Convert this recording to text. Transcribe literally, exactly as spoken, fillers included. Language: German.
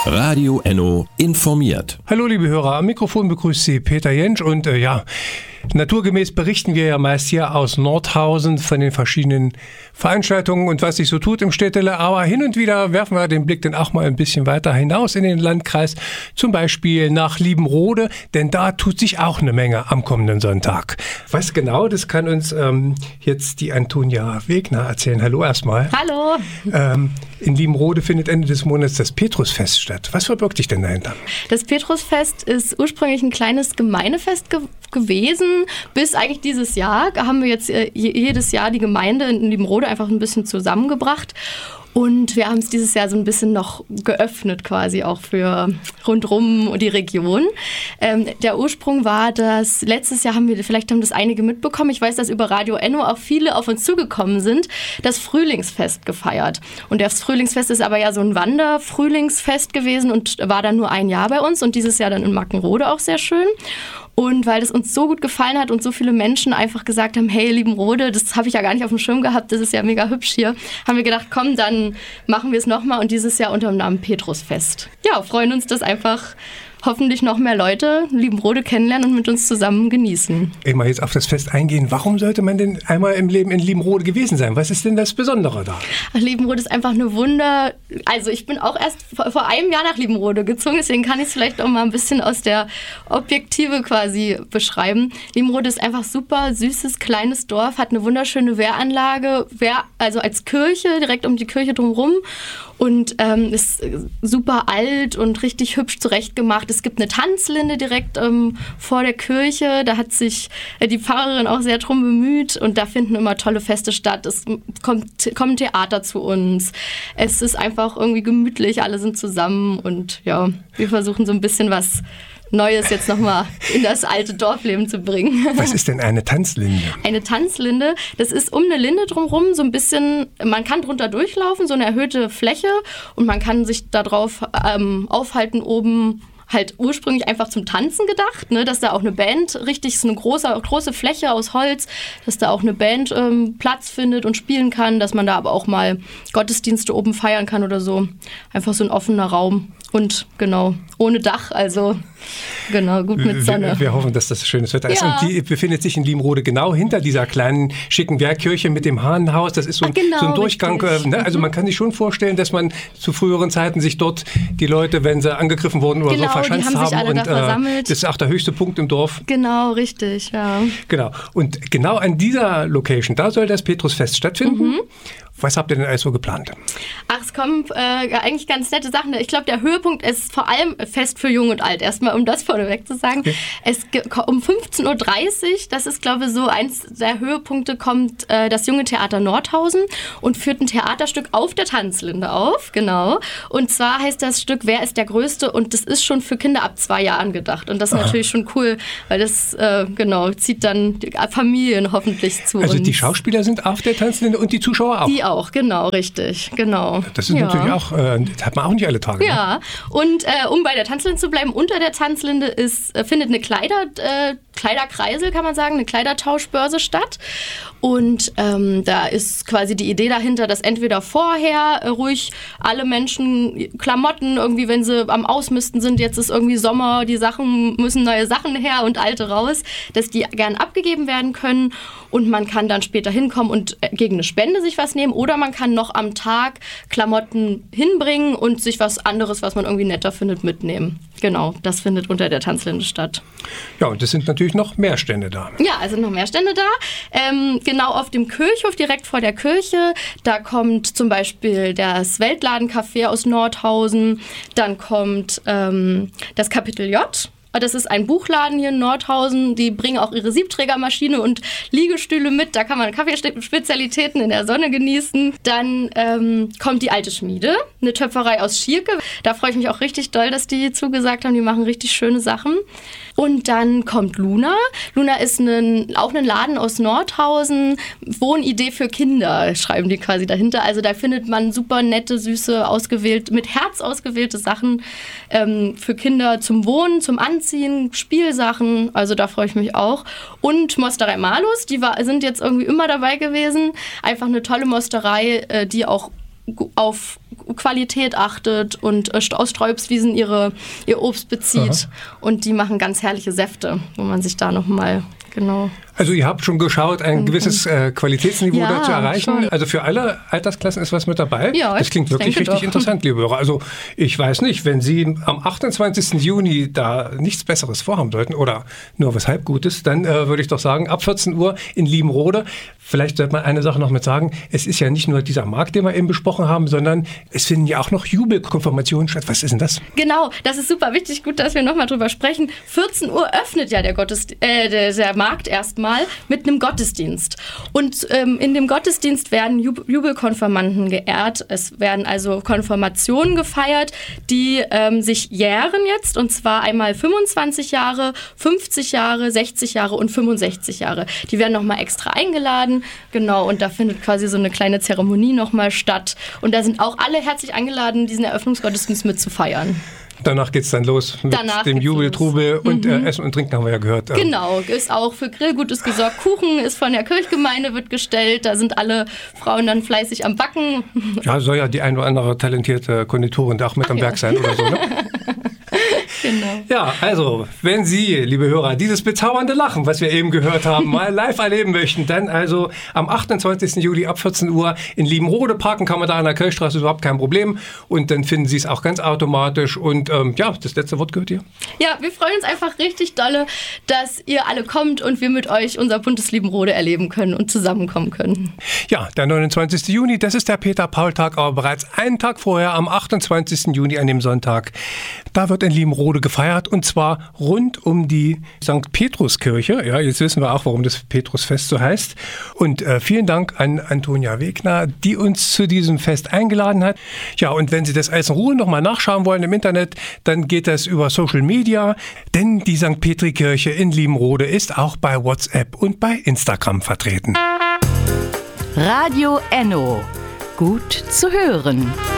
Radio Enno informiert. Hallo liebe Hörer, am Mikrofon begrüßt Sie Peter Jentsch und äh, ja, naturgemäß berichten wir ja meist hier aus Nordhausen von den verschiedenen Veranstaltungen und was sich so tut im Städtele, aber hin und wieder werfen wir den Blick dann auch mal ein bisschen weiter hinaus in den Landkreis, zum Beispiel nach Liebenrode, denn da tut sich auch eine Menge am kommenden Sonntag. Was genau, das kann uns ähm, jetzt die Antonia Wegner erzählen. Hallo erstmal. Hallo. Ähm, in Liebenrode findet Ende des Monats das Petrusfest statt. Was verbirgt sich denn dahinter? Das Petrusfest ist ursprünglich ein kleines Gemeindefest ge- gewesen, bis eigentlich dieses Jahr. Da haben wir jetzt äh, jedes Jahr die Gemeinde in Liebenrode einfach ein bisschen zusammengebracht. Und wir haben es dieses Jahr so ein bisschen noch geöffnet quasi auch für rundrum und die Region. Ähm, der Ursprung war, dass letztes Jahr haben wir, vielleicht haben das einige mitbekommen, ich weiß, dass über Radio Enno auch viele auf uns zugekommen sind, das Frühlingsfest gefeiert. Und das Frühlingsfest ist aber ja so ein Wander-Frühlingsfest gewesen und war dann nur ein Jahr bei uns und dieses Jahr dann in Mackenrode auch sehr schön. Und weil das uns so gut gefallen hat und so viele Menschen einfach gesagt haben, hey, Liebenrode, das habe ich ja gar nicht auf dem Schirm gehabt, das ist ja mega hübsch hier, haben wir gedacht, komm, dann machen wir es nochmal und dieses Jahr unter dem Namen Petrusfest. Ja, freuen uns, dass einfach hoffentlich noch mehr Leute Liebenrode kennenlernen und mit uns zusammen genießen. Ich mal jetzt auf das Fest eingehen. Warum sollte man denn einmal im Leben in Liebenrode gewesen sein? Was ist denn das Besondere da? Ach, Liebenrode ist einfach eine Wunder... Also ich bin auch erst vor, vor einem Jahr nach Liebenrode gezogen, deswegen kann ich es vielleicht auch mal ein bisschen aus der Objektive quasi beschreiben. Liebenrode ist einfach super süßes, kleines Dorf, hat eine wunderschöne Wehranlage, Wehr, also als Kirche, direkt um die Kirche drumherum. Und ähm, ist super alt und richtig hübsch zurechtgemacht. Es gibt eine Tanzlinde direkt ähm, vor der Kirche. Da hat sich äh, die Pfarrerin auch sehr drum bemüht. Und da finden immer tolle Feste statt. Es kommt, kommt Theater zu uns. Es ist einfach irgendwie gemütlich. Alle sind zusammen. Und ja, wir versuchen so ein bisschen was Neues jetzt nochmal in das alte Dorfleben zu bringen. Was ist denn eine Tanzlinde? Eine Tanzlinde, das ist um eine Linde drumherum so ein bisschen, man kann drunter durchlaufen, so eine erhöhte Fläche und man kann sich da drauf ähm, aufhalten oben. Halt ursprünglich einfach zum Tanzen gedacht, ne, dass da auch eine Band, richtig so eine große, große Fläche aus Holz, dass da auch eine Band ähm, Platz findet und spielen kann, dass man da aber auch mal Gottesdienste oben feiern kann oder so. Einfach so ein offener Raum und genau, ohne Dach, also genau, gut mit Sonne. Wir, wir hoffen, dass das schönes Wetter ist. Ja. Und die befindet sich in Liebenrode genau hinter dieser kleinen, schicken Wehrkirche mit dem Hahnenhaus. Das ist so ein, ah, genau, so ein Durchgang. Äh, ne? Also man kann sich schon vorstellen, dass man zu früheren Zeiten sich dort die Leute, wenn sie angegriffen wurden oder genau, so, verschanzt die haben. Sich haben. alle Und da versammelt. Äh, das ist auch der höchste Punkt im Dorf. Genau, richtig, ja. Genau. Und genau an dieser Location, da soll das Petrusfest stattfinden. Mhm. Was habt ihr denn alles so geplant? Ach, es kommen äh, eigentlich ganz nette Sachen. Ich glaube, der Höhepunkt ist vor allem Fest für Jung und Alt. Erstmal, um das vorneweg zu sagen. Okay. Es um fünfzehn Uhr dreißig, das ist, glaube ich, so eins der Höhepunkte, kommt äh, das Junge Theater Nordhausen und führt ein Theaterstück auf der Tanzlinde auf. Genau. Und zwar heißt das Stück Wer ist der Größte? Und das ist schon für Kinder ab zwei Jahren gedacht. Und das ist Aha. natürlich schon cool, weil das, äh, genau, zieht dann die Familien hoffentlich zu Also uns. die Schauspieler sind auf der Tanzlinde und die Zuschauer auch? Die auch, genau, richtig, genau. Das ist ja. natürlich auch, äh, das hat man auch nicht alle Tage. Ja, ne? und äh, um bei der Tanzlinde zu bleiben, unter der Tanzlinde ist, äh, findet eine Kleider, äh, Kleiderkreisel, kann man sagen, eine Kleidertauschbörse statt. Und ähm, da ist quasi die Idee dahinter, dass entweder vorher äh, ruhig alle Menschen Klamotten irgendwie, wenn sie am Ausmisten sind, jetzt ist irgendwie Sommer, die Sachen müssen neue Sachen her und alte raus, dass die gern abgegeben werden können und man kann dann später hinkommen und äh, gegen eine Spende sich was nehmen oder man kann noch am Tag Klamotten hinbringen und sich was anderes, was man irgendwie netter findet, mitnehmen. Genau, das findet unter der Tanzlinde statt. Ja, und es sind natürlich noch mehr Stände da. Ja, es sind noch mehr Stände da. Ähm, genau auf dem Kirchhof, direkt vor der Kirche, da kommt zum Beispiel das Weltladencafé aus Nordhausen, dann kommt ähm, das Kapitel J. Das ist ein Buchladen hier in Nordhausen. Die bringen auch ihre Siebträgermaschine und Liegestühle mit. Da kann man Kaffeespezialitäten in der Sonne genießen. Dann ähm, kommt die Alte Schmiede, eine Töpferei aus Schierke. Da freue ich mich auch richtig doll, dass die zugesagt haben. Die machen richtig schöne Sachen. Und dann kommt Luna. Luna ist ein, auch ein Laden aus Nordhausen. Wohnidee für Kinder, schreiben die quasi dahinter. Also da findet man super nette, süße, ausgewählt, mit Herz ausgewählte Sachen ähm, für Kinder zum Wohnen, zum Anziehen, Spielsachen. Also da freue ich mich auch. Und Mosterei Malus, die war, sind jetzt irgendwie immer dabei gewesen. Einfach eine tolle Mosterei, äh, die auch auf Qualität achtet und äh, aus Sträubswiesen ihre, ihr Obst bezieht. Aha. Und die machen ganz herrliche Säfte, wo man sich da nochmal, genau... Also ihr habt schon geschaut, ein gewisses äh, Qualitätsniveau ja, da zu erreichen. Schon. Also für alle Altersklassen ist was mit dabei. Ja, das klingt wirklich richtig doch. interessant, liebe Hörer. Also ich weiß nicht, wenn Sie am achtundzwanzigsten Juni da nichts Besseres vorhaben sollten oder nur was halb Gutes, dann äh, würde ich doch sagen, ab vierzehn Uhr in Liebenrode. Vielleicht sollte man eine Sache noch mit sagen. Es ist ja nicht nur dieser Markt, den wir eben besprochen haben, sondern es finden ja auch noch Jubelkonfirmationen statt. Was ist denn das? Genau, das ist super wichtig. Gut, dass wir nochmal drüber sprechen. vierzehn Uhr öffnet ja der, Gottesd- äh, der, der Markt erstmal mit einem Gottesdienst. Und ähm, in dem Gottesdienst werden Jub- Jubelkonfirmanden geehrt. Es werden also Konfirmationen gefeiert, die ähm, sich jähren jetzt. Und zwar einmal fünfundzwanzig Jahre, fünfzig Jahre, sechzig Jahre und fünfundsechzig Jahre. Die werden nochmal extra eingeladen. Genau, und da findet quasi so eine kleine Zeremonie nochmal statt. Und da sind auch alle herzlich eingeladen, diesen Eröffnungsgottesdienst mitzufeiern. Danach geht es dann los mit Danach dem Jubeltrubel und mhm. äh, Essen und Trinken haben wir ja gehört. Genau, ist auch für Grillgutes gesorgt. Kuchen ist von der Kirchgemeinde, wird gestellt. Da sind alle Frauen dann fleißig am Backen. Ja, soll ja die ein oder andere talentierte Konditorin da auch mit Ach am ja. Werk sein oder so, ne? Genau. Ja, also, wenn Sie, liebe Hörer, dieses bezaubernde Lachen, was wir eben gehört haben, mal live erleben möchten, dann also am achtundzwanzigsten Juli ab vierzehn Uhr in Liebenrode parken kann man da an der Kirchstraße, überhaupt kein Problem. Und dann finden Sie es auch ganz automatisch. Und ähm, ja, das letzte Wort gehört dir. Ja, wir freuen uns einfach richtig dolle, dass ihr alle kommt und wir mit euch unser buntes Liebenrode erleben können und zusammenkommen können. Ja, der neunundzwanzigsten Juni, das ist der Peter-Paul-Tag, aber bereits einen Tag vorher, am achtundzwanzigsten Juni, an dem Sonntag, da wird in Liebenrode gefeiert und zwar rund um die Sankt Petruskirche. Ja, jetzt wissen wir auch, warum das Petrusfest so heißt. Und äh, vielen Dank an Antonia Wegner, die uns zu diesem Fest eingeladen hat. Ja, und wenn Sie das alles in Ruhe nochmal nachschauen wollen im Internet, dann geht das über Social Media, denn die Sankt Petri-Kirche in Liebenrode ist auch bei WhatsApp und bei Instagram vertreten. Radio Enno. Gut zu hören.